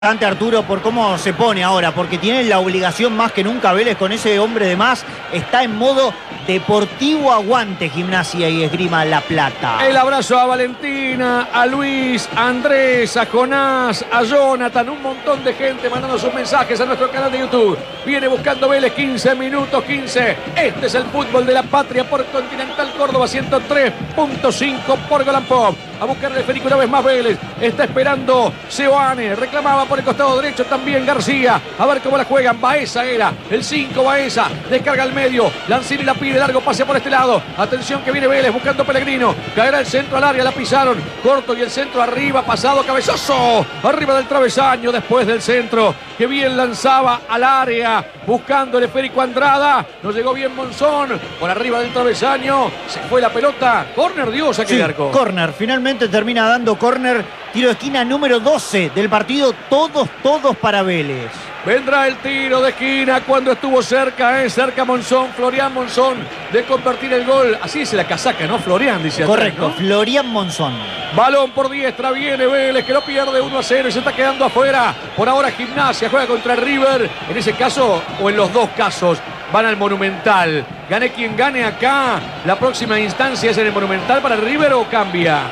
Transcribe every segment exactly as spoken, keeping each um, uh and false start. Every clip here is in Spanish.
Ante Arturo por cómo se pone ahora, porque tiene la obligación más que nunca. Vélez con ese hombre de más está en modo deportivo aguante. Gimnasia y Esgrima La Plata. El abrazo a Valentina, a Luis, a Andrés, a Jonás, a Jonathan, un montón de gente mandando sus mensajes a nuestro canal de YouTube. Viene buscando Vélez, quince minutos, quince. Este es el fútbol de la patria por Continental Córdoba ciento tres punto cinco por Golan Pop. A buscar el esférico una vez más Vélez. Está esperando Seoane. Reclamaba por el costado derecho también García. A ver cómo la juegan. Baeza era. El cinco Baeza. Descarga al medio. Lanzini la pide. Largo pase por este lado. Atención que viene Vélez buscando Pellegrino. Caerá el centro al área. La pisaron. Corto y el centro arriba. Pasado cabezoso. Arriba del travesaño. Después del centro. Que bien lanzaba al área. Buscando el esférico Andrada. No llegó bien Monzón. Por arriba del travesaño. Se fue la pelota. Córner dio saque de arco. Córner. Finalmente termina dando córner. Tiro de esquina número doce del partido. Todos, todos para Vélez. Vendrá el tiro de esquina cuando estuvo cerca, eh, cerca Monzón, Florian Monzón, de convertir el gol. Así dice la casaca, ¿no? Florian dice. Correcto, atrás, ¿no? Florian Monzón. Balón por diestra, viene Vélez, que lo pierde uno a cero y se está quedando afuera. Por ahora Gimnasia juega contra River. En ese caso, o en los dos casos, van al Monumental. Gane quien gane acá. La próxima instancia es en el Monumental para River o cambia.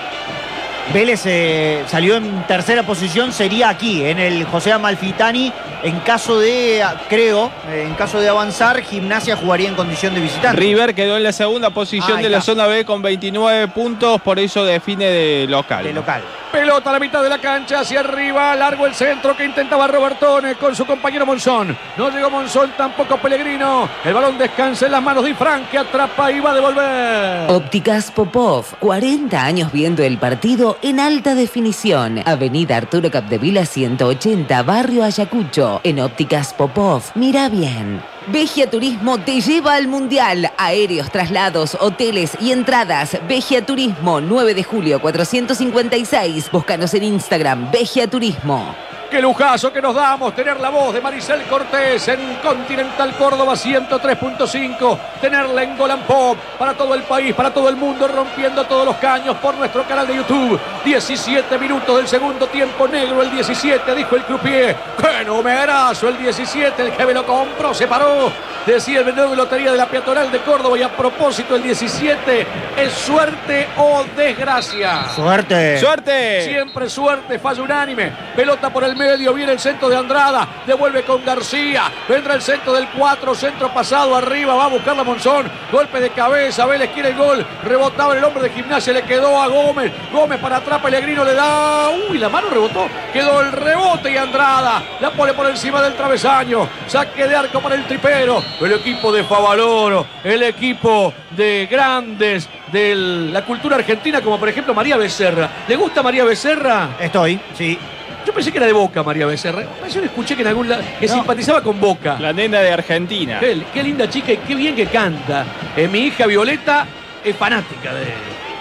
Vélez eh, salió en tercera posición, sería aquí, en el José Amalfitani. En caso de, creo, eh, en caso de avanzar, Gimnasia jugaría en condición de visitante. River quedó en la segunda posición ah, de la zona B con veintinueve puntos, por eso define de local. De local. Pelota a la mitad de la cancha, hacia arriba, largo el centro que intentaba Robertone con su compañero Monzón. No llegó Monzón, tampoco Pellegrino. El balón descansa en las manos de Ifrán, que atrapa y va a devolver. Ópticas Popov, cuarenta años viendo el partido en alta definición. Avenida Arturo Capdevila ciento ochenta, Barrio Ayacucho. En Ópticas Popov, mira bien. Vegia Turismo te lleva al Mundial. Aéreos, traslados, hoteles y entradas. Vegia Turismo, nueve de julio cuatrocientos cincuenta y seis. Búscanos en Instagram, Vegia Turismo. Qué lujazo que nos damos tener la voz de Maricel Cortés en Continental Córdoba ciento tres punto cinco. Tenerla en Golan Pop para todo el país, para todo el mundo, rompiendo todos los caños por nuestro canal de YouTube. diecisiete minutos del segundo tiempo, negro el diecisiete, dijo el croupier. ¡Qué numerazo el diecisiete! El que me lo compró se paró. Decía el vendedor de lotería de la peatonal de Córdoba. Y a propósito, el diecisiete es suerte o desgracia. Suerte. ¡Suerte! Siempre suerte, falla unánime. Pelota por el medio, viene el centro de Andrada. Devuelve con García. Vendrá el centro del cuatro, centro pasado arriba. Va a buscarla Monzón. Golpe de cabeza. Vélez quiere el gol. Rebotaba el hombre de Gimnasia. Le quedó a Gómez. Gómez para atrás. Pellegrino le da. Uy, la mano rebotó. Quedó el rebote y Andrada la pone por encima del travesaño. Saque de arco para el tripero. El equipo de Favaloro, el equipo de grandes de la cultura argentina, como por ejemplo María Becerra. ¿Le gusta María Becerra? Estoy, sí. Yo pensé que era de Boca María Becerra. Yo escuché que en algún lado que no. simpatizaba con Boca. La nena de Argentina. Qué, qué linda chica y qué bien que canta. Eh, mi hija Violeta es fanática de,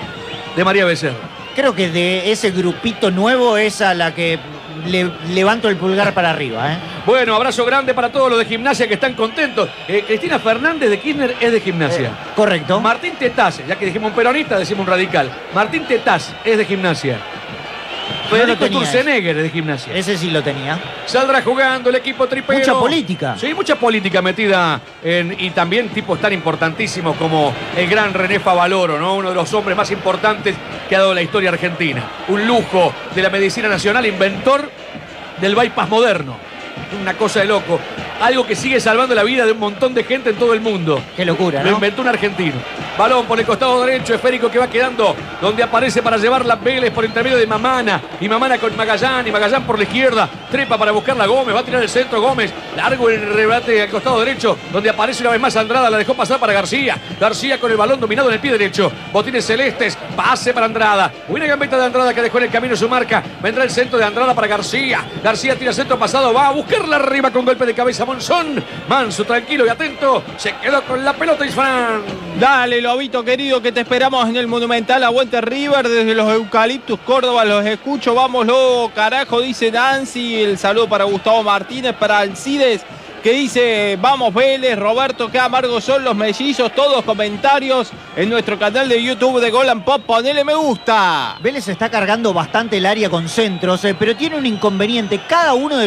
de María Becerra. Creo que de ese grupito nuevo es a la que le levanto el pulgar para arriba, ¿eh? Bueno, abrazo grande para todos los de Gimnasia que están contentos. Eh, Cristina Fernández de Kirchner es de Gimnasia. Eh, correcto. Martín Tetaz, ya que dijimos un peronista, decimos un radical. Martín Tetaz es de Gimnasia. Federico no Sturzenegger es de Gimnasia. Ese sí lo tenía. Saldrá jugando el equipo tripero. Mucha política. Sí, mucha política metida en, y también tipos tan importantísimos como el gran René Favaloro, ¿no? Uno de los hombres más importantes que ha dado la historia argentina. Un lujo de la medicina nacional, inventor del bypass moderno. Una cosa de loco. Algo que sigue salvando la vida de un montón de gente en todo el mundo. Qué locura, ¿no? Lo inventó un argentino. Balón por el costado derecho, esférico que va quedando, donde aparece para llevar la Vélez por intermedio de Mamana. Y Mamana con Magallán, y Magallán por la izquierda. Trepa para buscarla Gómez, va a tirar el centro Gómez. Largo el rebate al costado derecho, donde aparece una vez más Andrada, la dejó pasar para García. García con el balón dominado en el pie derecho. Botines celestes, pase para Andrada. Buena gambeta de Andrada que dejó en el camino su marca. Vendrá el centro de Andrada para García. García tira centro pasado, va a buscarla arriba con golpe de cabeza Monzón. Manso, tranquilo y atento. Se quedó con la pelota Isfrán. Dale, Lobito querido, que te esperamos en el Monumental. Aguante River desde los Eucaliptus Córdoba. Los escucho, vámonos, carajo, dice Nancy. El saludo para Gustavo Martínez, para Alcides. que dice vamos Vélez, Roberto, qué amargos son los mellizos, todos comentarios en nuestro canal de YouTube de Gol and Pop, ponele me gusta. Vélez está cargando bastante el área con centros, eh, pero tiene un inconveniente. Cada uno de